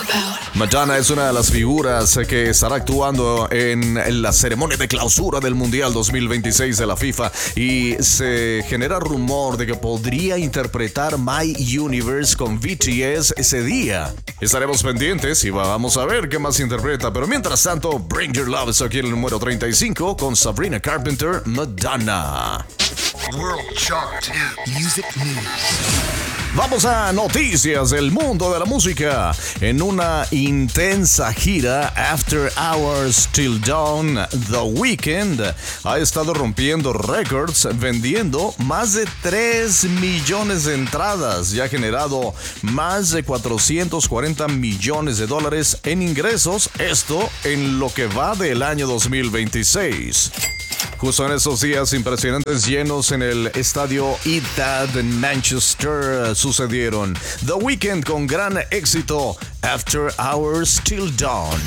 Madonna es una de las figuras que estará actuando en la ceremonia de clausura del Mundial 2026 de la FIFA y se genera rumor de que podría interpretar My Universe con BTS ese día. Estaremos pendientes y vamos a ver qué más interpreta, pero mientras tanto, Bring Your Love es aquí en el número 35 con Sabrina Carpenter, Madonna. World Chart Music News. Vamos a noticias del mundo de la música. En una intensa gira, After Hours Till Dawn, The Weeknd ha estado rompiendo récords vendiendo más de 3 millones de entradas y ha generado más de 440 millones de dólares en ingresos, esto en lo que va del año 2026. Justo en esos días impresionantes llenos en el estadio Etihad de Manchester sucedieron. The Weeknd con gran éxito, After Hours Till Dawn.